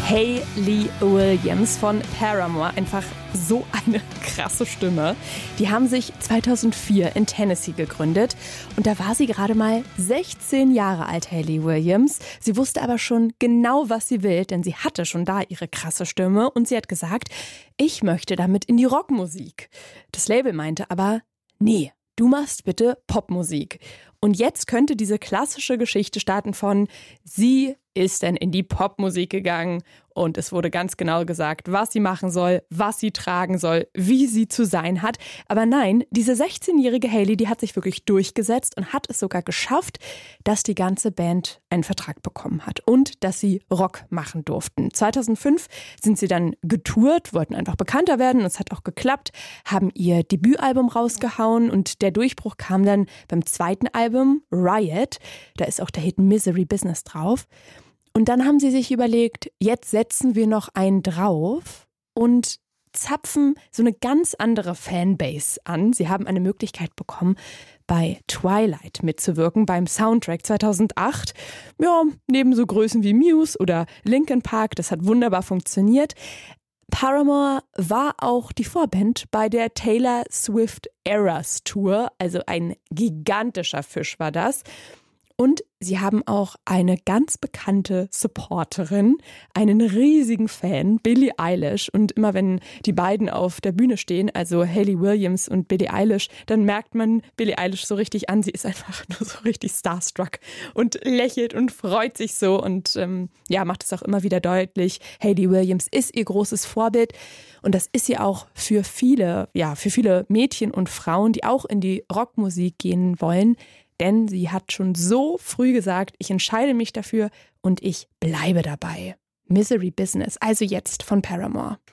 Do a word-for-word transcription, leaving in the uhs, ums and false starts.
Hayley Williams von Paramore, einfach so eine krasse Stimme. Die haben sich zweitausendvier in Tennessee gegründet und da war sie gerade mal sechzehn Jahre alt, Hayley Williams. Sie wusste aber schon genau, was sie will, denn sie hatte schon da ihre krasse Stimme und sie hat gesagt, ich möchte damit in die Rockmusik. Das Label meinte aber, nee, du machst bitte Popmusik. Und jetzt könnte diese klassische Geschichte starten von, sie ist dann in die Popmusik gegangen und es wurde ganz genau gesagt, was sie machen soll, was sie tragen soll, wie sie zu sein hat. Aber nein, diese sechzehnjährige Hayley, die hat sich wirklich durchgesetzt und hat es sogar geschafft, dass die ganze Band einen Vertrag bekommen hat und dass sie Rock machen durften. zweitausendfünf sind sie dann getourt, wollten einfach bekannter werden und es hat auch geklappt, haben ihr Debütalbum rausgehauen und der Durchbruch kam dann beim zweiten Album, Riot. Da ist auch der Hit Misery Business drauf. Und dann haben sie sich überlegt, jetzt setzen wir noch einen drauf und zapfen so eine ganz andere Fanbase an. Sie haben eine Möglichkeit bekommen, bei Twilight mitzuwirken, beim Soundtrack zweitausendacht. Ja, neben so Größen wie Muse oder Linkin Park, das hat wunderbar funktioniert. Paramore war auch die Vorband bei der Taylor Swift Eras Tour, also ein gigantischer Fisch war das. Und sie haben auch eine ganz bekannte Supporterin, einen riesigen Fan, Billie Eilish. Und immer wenn die beiden auf der Bühne stehen, also Hayley Williams und Billie Eilish, dann merkt man Billie Eilish so richtig an. Sie ist einfach nur so richtig starstruck und lächelt und freut sich so und ähm, ja, macht es auch immer wieder deutlich. Hayley Williams ist ihr großes Vorbild. Und das ist sie auch für viele, ja, für viele Mädchen und Frauen, die auch in die Rockmusik gehen wollen. Denn sie hat schon so früh gesagt, ich entscheide mich dafür und ich bleibe dabei. Misery Business, also jetzt von Paramore.